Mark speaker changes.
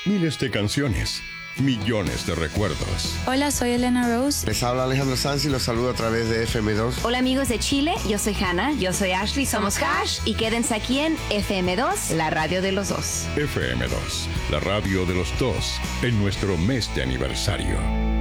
Speaker 1: Miles de canciones, millones de recuerdos.
Speaker 2: Hola, soy Elena Rose.
Speaker 3: Les habla Alejandro Sanz y los saludo a través de FM2.
Speaker 4: Hola amigos de Chile, yo soy Hannah, yo soy Ashley, somos Hash y quédense aquí en FM2, la radio de los dos.
Speaker 1: FM2, la radio de los dos, en nuestro mes de aniversario.